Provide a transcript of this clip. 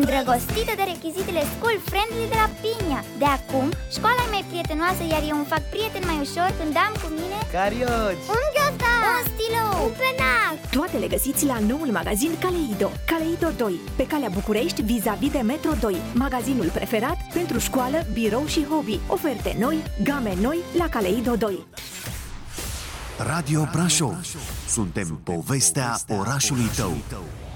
îndrăgostită de rechizitele school-friendly de la Pinia. De acum, școala e mai prietenoasă, iar eu îmi fac prieten mai ușor când am cu mine carioci, un ghiozdan, un stilou, un penac. Toate le găsiți la noul magazin Caleido. Caleido 2, pe calea București, vis-a-vis de Metro 2. Magazinul preferat pentru școală, birou și hobby. Oferte noi, game noi la Caleido 2. Radio Brașov. Suntem povestea orașului tău.